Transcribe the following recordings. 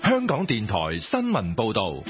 香港電台新聞報道。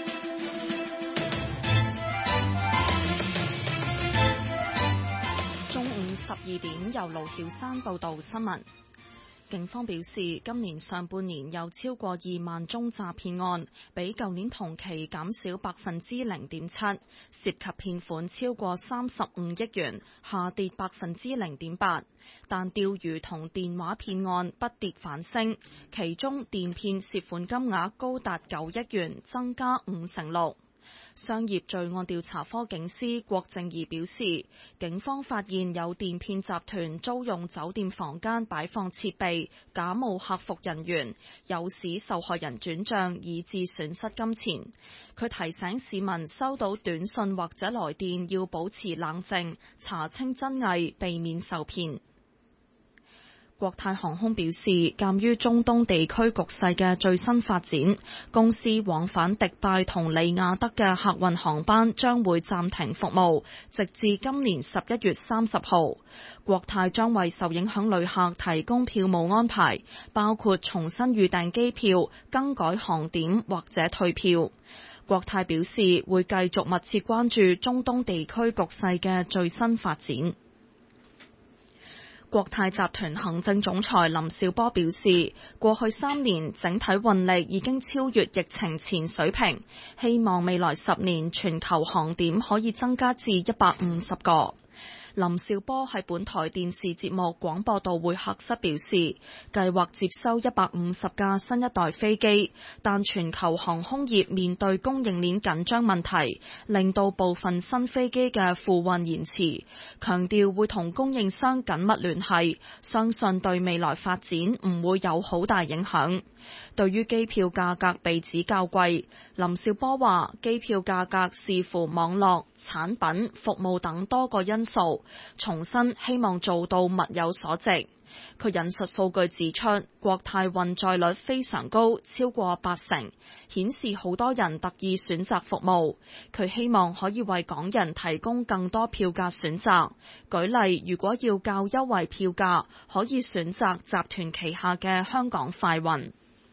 中午12點，由盧曉珊報道新聞。警方表示，今年上半年有超過2萬宗詐騙案，比舊年同期減少 0.7%， 涉及騙款超過35億元，下跌 0.8%。但釣魚同電話騙案不跌反升，其中電騙涉款金額高達9億元，增加56%。商業罪案調查科警司郭正儀表示，警方發現有電騙集團租用酒店房間擺放設備，假冒客服人員，誘使受害人轉賬，以致損失金錢。佢提醒市民收到短信或者來電要保持冷靜，查清真偽，避免受騙。國泰航空表示，鑑於中東地區局勢嘅最新發展，公司往返迪拜同里雅德嘅客運航班將會暫停服務，直至今年11月30號。國泰將為受影響旅客提供票務安排，包括重新預訂機票、更改航點或者退票。國泰表示會繼續密切關注中東地區局勢嘅最新發展。國泰集團行政總裁林紹波表示，過去3年整體運力已經超越疫情前水平，希望未來10年全球航點可以增加至150個。林紹波喺本台電視節目廣播道會客室表示，計劃接收150架新一代飛機，但全球航空業面對供應鏈緊張問題，令到部分新飛機嘅付運延遲，強調會同供應商緊密聯繫，相信對未來發展唔會有好大影響。對於機票價格被指較貴，林紹波話機票價格視乎網絡、產品、服務等多個因素，重申希望做到物有所值。佢引述數據指出，國泰運載率非常高，超過80%，顯示好多人特意選擇服務。佢希望可以為港人提供更多票價選擇。舉例，如果要較優惠票價，可以選擇集團旗下嘅香港快運。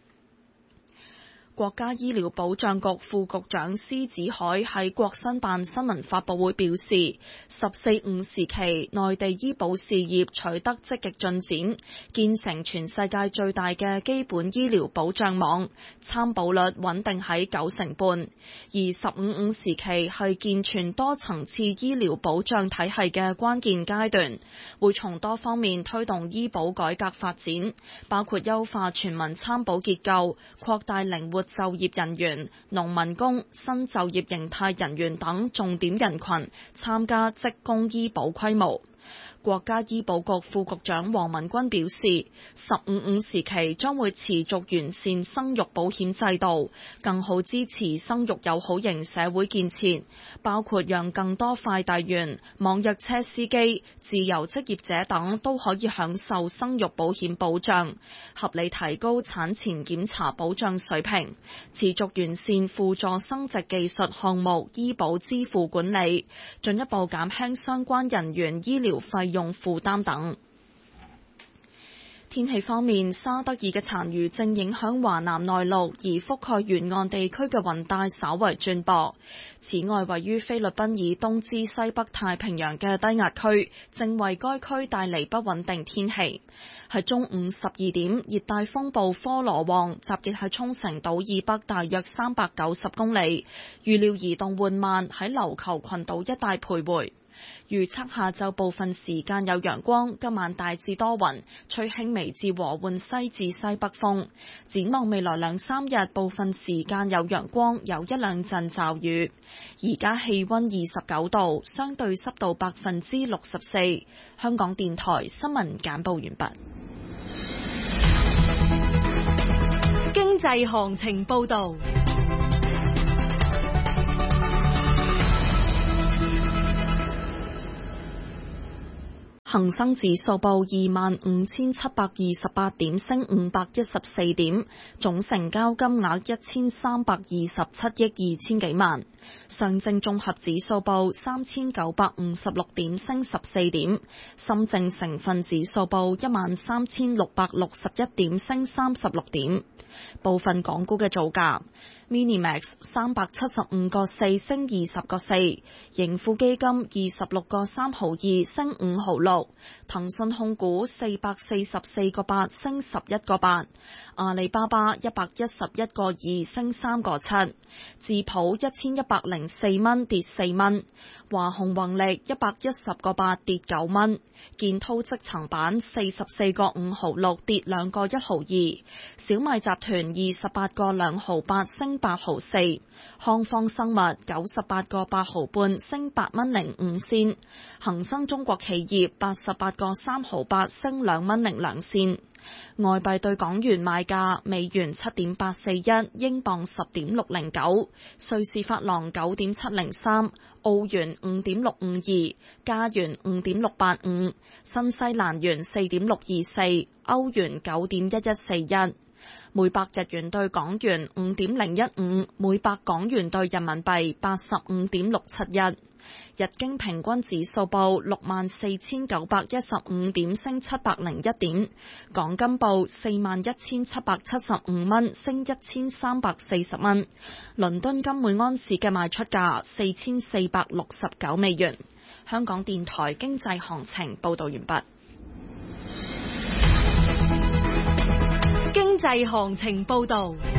國家醫療保障局副局長施子海喺國新辦新聞發佈會表示，14、5時期內地醫保事業取得積極進展，建成全世界最大嘅基本醫療保障網，參保率穩定喺9.5%。而15、5時期係健全多層次醫療保障體系嘅關鍵階段，會從多方面推動醫保改革發展，包括優化全民參保結構，擴大靈活就業人員、農民工、新就業形態人員等重點人群參加職工醫保規模。國家醫保局副局長黃文軍表示，15、5時期將會持續完善生育保險制度，更好支持生育友好型社會建設，包括讓更多快遞員、網約車司機、自由職業者等都可以享受生育保險保障，合理提高產前檢查保障水平，持續完善輔助生殖技術項目醫保支付管理，進一步減輕相關人員醫療費用負擔等。天氣方面，沙德爾嘅殘餘正影響華南內陸，而覆蓋沿岸地區嘅雲帶稍為轉薄。此外，位於菲律賓以東至西北太平洋嘅低壓區正為該區帶嚟不穩定天氣。喺中午12點，熱帶風暴科羅旺集結喺沖繩島以北大約390公里，預料移動緩慢喺琉球群島一帶徘徊。預測下晝部分時間有陽光，今晚大致多雲，吹輕微至和緩西至西北風。展望未來2、3日，部分時間有陽光，有1、2陣驟雨。而家氣溫29度，相對濕度64%。香港電台新聞簡報完畢。 經濟行情報道。 恒生指數報25,728點，升514點，總成交金額1327億2千幾萬。上證綜合指數報3956點，升14點。深證成分指數報13661點，升36點。部分港股嘅造價：Minimax 375個4升20個4，盈富基金26個3毫2升5毫6，騰訊控股444個8升11個8，阿里巴巴111個2升3個7，智普1104蚊跌4蚊，華虹宏力110個8跌9蚊，建滔積層板44個5毫6跌2個1毫2，小米集團28個2毫8升8毫4，康方生物98個8毫半升8蚊05仙，恒生中國企業88個3毫8升2蚊02仙。外幣對港元賣價：美元7.841，英鎊10.609，瑞士法郎9.703，澳元5.652，加元5.685，新西蘭元4.624，歐元9.1141。每百日元對港元5.015，每百港元對人民幣85.671。日經平均指數報64,915點，升701點。港金報41,775蚊，升1,340蚊。倫敦金每安士嘅賣出價4,469美元。香港電台經濟行情報道完畢。 經濟行情報道。